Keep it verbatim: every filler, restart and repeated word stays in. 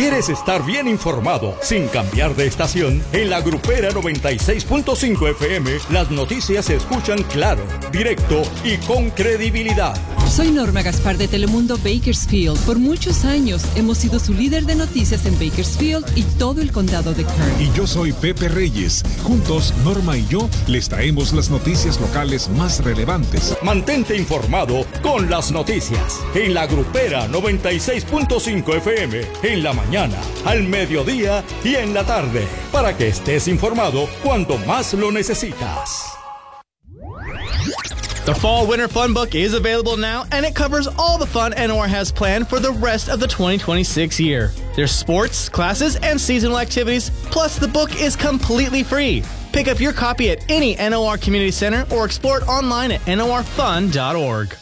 ¿Quieres estar bien informado sin cambiar de estación? En la Grupera noventa y seis punto cinco F M, las noticias se escuchan claro, directo y con credibilidad. Soy Norma Gaspar de Telemundo Bakersfield. Por muchos años hemos sido su líder de noticias en Bakersfield y todo el condado de Kern. Y yo soy Pepe Reyes. Juntos, Norma y yo les traemos las noticias locales más relevantes. Mantente informado con las noticias en la Grupera noventa y seis punto cinco F M, en la mañana, al mediodía y en la tarde, para que estés informado cuando más lo necesitas. The Fall Winter Fun Book is available now, and it covers all the fun N O R has planned for the rest of the twenty twenty-six year. There's sports, classes, and seasonal activities, plus the book is completely free. Pick up your copy at any N O R Community Center or explore it online at N O R fun dot org.